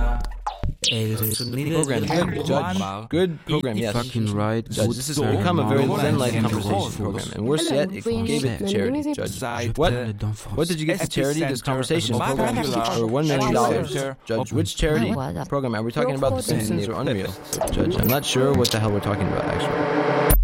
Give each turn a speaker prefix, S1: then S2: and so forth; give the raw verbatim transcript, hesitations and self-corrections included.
S1: Program, good, Judge. Good program, yes.
S2: Fucking right.
S1: Judge, this has become a very zen-like conversation program, and worse yet, it gave it to charity, Judge. What? What did you get to charity this conversation program? Or one million dollars, Judge? Which charity program? Are we talking about The Simpsons or Unreal, Judge? I'm not sure what the hell we're talking about, actually.